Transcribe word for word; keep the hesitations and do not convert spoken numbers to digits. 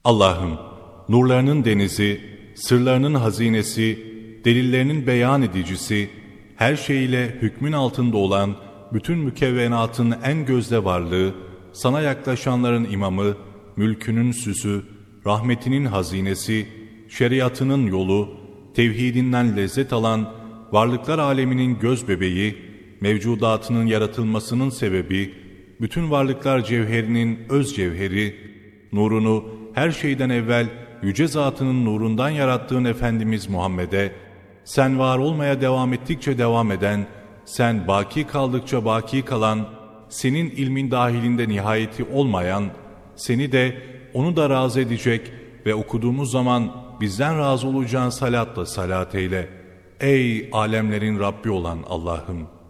Allah'ım, nurlarının denizi, sırlarının hazinesi, delillerinin beyan edicisi, her şeyiyle hükmün altında olan bütün mükevvenatın en gözde varlığı, sana yaklaşanların imamı, mülkünün süsü, rahmetinin hazinesi, şeriatının yolu, tevhidinden lezzet alan, varlıklar aleminin göz bebeği, mevcudatının yaratılmasının sebebi, bütün varlıklar cevherinin öz cevheri, nurunu her şeyden evvel yüce zatının nurundan yarattığın Efendimiz Muhammed'e, sen var olmaya devam ettikçe devam eden, sen baki kaldıkça baki kalan, senin ilmin dahilinde nihayeti olmayan, seni de onu da razı edecek ve okuduğumuz zaman bizden razı olacağın salatla salat eyle. Ey alemlerin Rabbi olan Allah'ım!